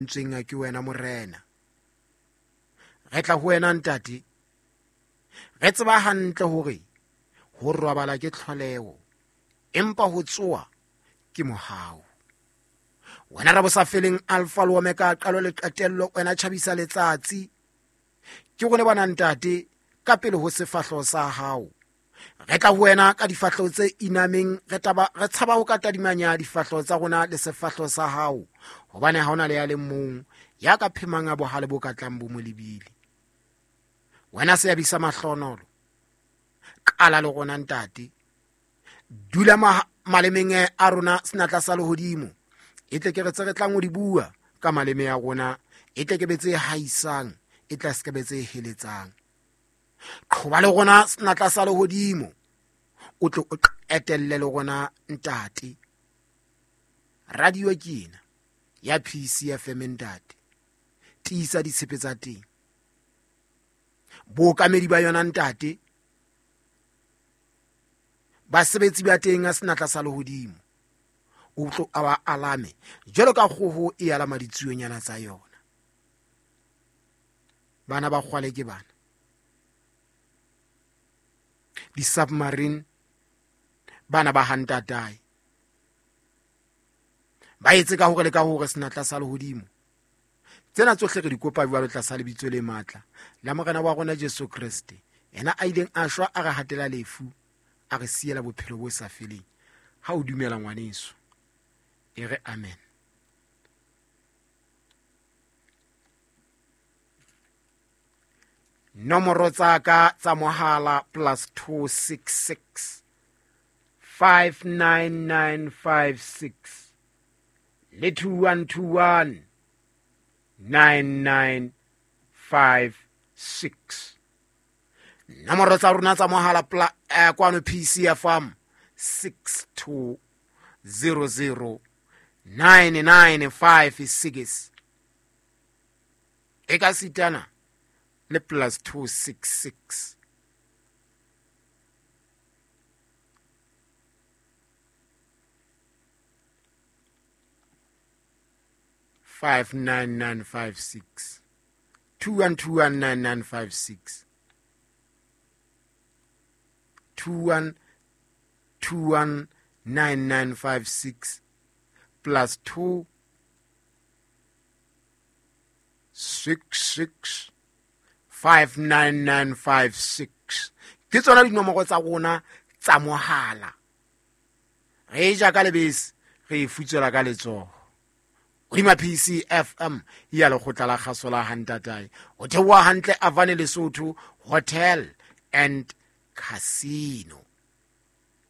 ntsweng ke wena morena. Re tla ho wena ntate, re tseba hantle hore ho robala ke tlholeho, empa ho tsoa ke mohau. Wena ra bosafeleng Alpha le Omega, qalo le qetello, wena tjhabisa letsatsi. Ke gone bana ntate, ka pele ho sefahleho sa hao. Re tla ho wena ka difahleho tse inameng, re tshaba ho ka tadimanya difahleho tsa rona le sefahleho sa hao, hobane ha hona le ya le mong ya ka phemang a bohale bo ka tlang bo mo lebile. Wena se yabisa mahlonolo, qala le rona ntate, dula malemeng a rona senatla sa lehodimo, e tle ke re tse re tlang ho di bua ka maleme ya rona, e tle ke betse haisang, e tla se ke betse heletsang. Qhoba le rona senatla sa lehodimo, o tle o etelle le rona ntate. Radio ke ena ya PCFM ntate, tiisa ditshepe tsa teng. Bookamedi ba yona ntate, basebetsi ba teng a senatla sa lehodimo, o tlo a ba alame jwalo ka kgoho e alama ditsuonyana tsa yona. Bana ba kgwale ke bana, di-submarine, bana ba hantatai, ba etse ka hore le ka hore senatla sa lehodimo. Tsena tsohle re di kopa jwalo tlasa lebitso le matla la morena wa rona Jesu Kriste, yena a ileng a shwa a re hatela lefu, a re siela bophelo bo sa feleng. Ha o dumela ngwaneso, e re amen. Nomoro tsa ka tsa mohala +266 59956 le 2121 9956. Nomoro tsa rona tsa mohala kwano PCFM 6200 99556. E ka sitana le +266 59956 21219956 21219956 +266 59956. Ke tsona dinomoro tsa rona tsa mohala. Re ja ka lebese, re futsela ka letsoho. Hodima PCFM ya lekgotla la kgaso la hantatai, ho theoha hantle Avane Lesotho Hotel and Casino.